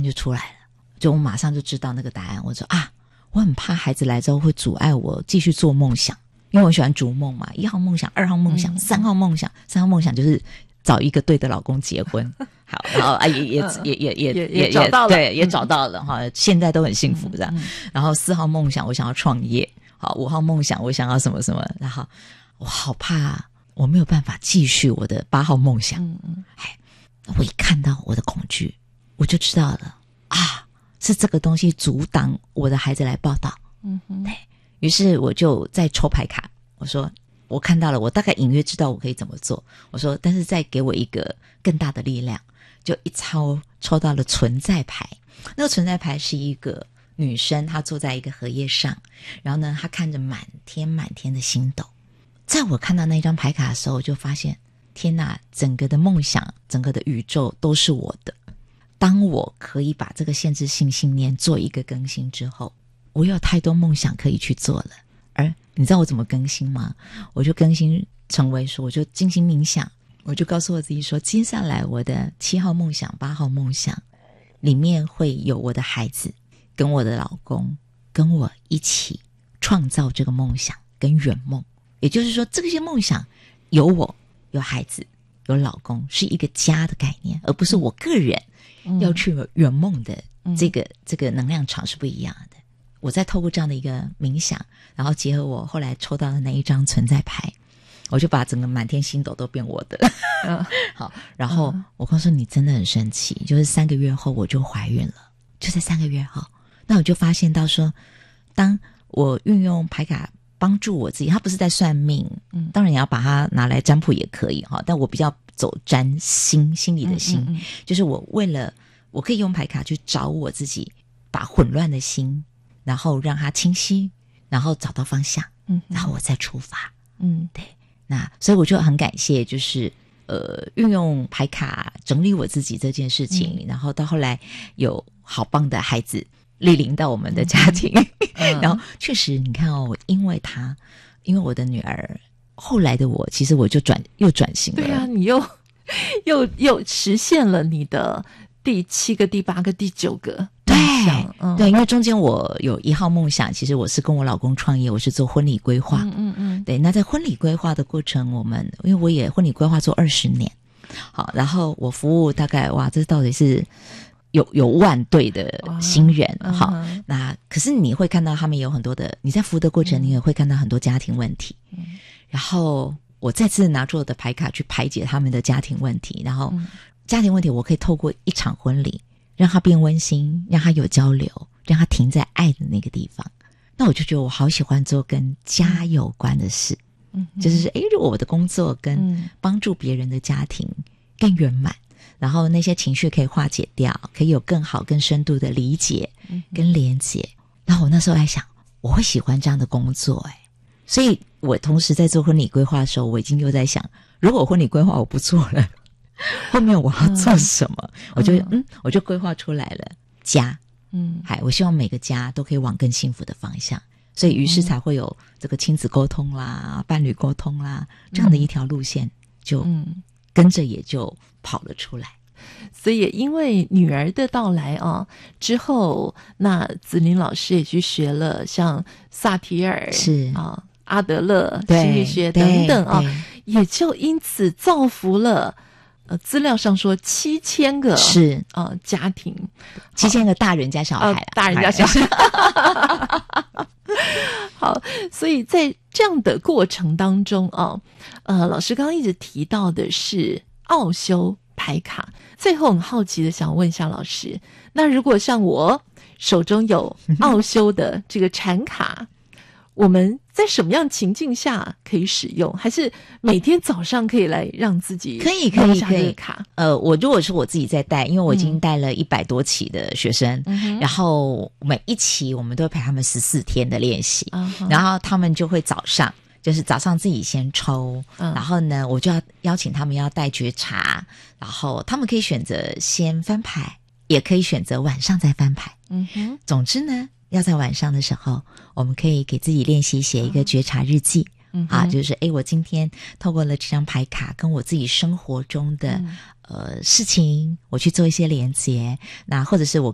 就出来了，就我马上就知道那个答案。我说啊，我很怕孩子来之后会阻碍我继续做梦想，因为我喜欢逐梦嘛，1号梦想、2号梦想、3号梦想，3号梦想就是找一个对的老公结婚。好，然后也找到了， 对，也找到了哈，现在都很幸福这样。然后4号梦想我想要创业，好，5号梦想我想要什么什么，然后我好怕我没有办法继续我的8号梦想。我一看到我的恐惧，我就知道了啊，是这个东西阻挡我的孩子来报道。对，于是我就在抽牌卡，我说我看到了，我大概隐约知道我可以怎么做。我说但是再给我一个更大的力量，就一抽到了存在牌。那个存在牌是一个女生，她坐在一个荷叶上，然后呢她看着满天满天的星斗。在我看到那张牌卡的时候，我就发现天哪，整个的梦想，整个的宇宙都是我的。当我可以把这个限制性信念做一个更新之后，我有太多梦想可以去做了。而你知道我怎么更新吗？我就更新成为说，我就进行冥想，我就告诉我自己说，接下来我的7号梦想、8号梦想里面会有我的孩子跟我的老公跟我一起创造这个梦想跟圆梦。也就是说，这些梦想有我、有孩子、有老公，是一个家的概念，而不是我个人要去圆梦的这个能量场是不一样的。我在透过这样的一个冥想，然后结合我后来抽到的那一张存在牌，我就把整个满天星斗都变我的了。好，然后我告诉你，真的很神奇，就是3个月后我就怀孕了，就在3个月后。那我就发现到说，当我运用牌卡帮助我自己，他不是在算命，当然也要把它拿来占卜也可以哈，但我比较走占心理的心，就是我为了我可以用牌卡去找我自己，把混乱的心，然后让它清晰，然后找到方向，然后我再出发。对，那所以我就很感谢，就是运用牌卡整理我自己这件事情，然后到后来有好棒的孩子莅临到我们的家庭，然后确实你看哦，因为我的女儿，后来的我其实我就又转型了。 对啊，你又实现了你的第7个、第8个、第9个梦想。 对，因为中间我有1号梦想，其实我是跟我老公创业，我是做婚礼规划。对，那在婚礼规划的过程，因为我也婚礼规划做20年，好，然后我服务大概这到底是有万对的新人。好，那可是你会看到他们有很多的，你在服务的过程，你也会看到很多家庭问题。然后我再次拿出我的牌卡去排解他们的家庭问题，然后家庭问题我可以透过一场婚礼让它变温馨，让它有交流，让它停在爱的那个地方。那我就觉得我好喜欢做跟家有关的事，就是如果我的工作跟帮助别人的家庭更圆满，然后那些情绪可以化解掉，可以有更好更深度的理解跟连结。然后我那时候还想，我会喜欢这样的工作。所以我同时在做婚礼规划的时候，我已经又在想，如果我婚礼规划我不做了，后面我要做什么？我就规划出来了家。我希望每个家都可以往更幸福的方向，所以于是才会有这个亲子沟通啦、伴侣沟通啦这样的一条路线，就跟着也就跑了出来。 所以也因为女儿的到来之后，那子玲老师也去学了像萨提尔是阿德勒心理学等等也就因此造福了资料上说7000个是家庭 ，7000个大人加小孩大人加小孩好，所以在这样的过程当中老师刚刚一直提到的是奥修牌卡，最后很好奇的想问一下老师，那如果像我手中有奥修的这个禅卡我们在什么样情境下可以使用？还是每天早上可以来让自己可以卡？ 我如果是我自己在带，因为我已经带了100多期的学生，然后每一期我们都会陪他们14天的练习，然后他们就会早上自己先抽，然后呢我就要邀请他们要带觉察，然后他们可以选择先翻牌，也可以选择晚上再翻牌。总之呢要在晚上的时候，我们可以给自己练习写一个觉察日记，就是我今天透过了这张牌卡跟我自己生活中的事情，我去做一些连结，那或者是我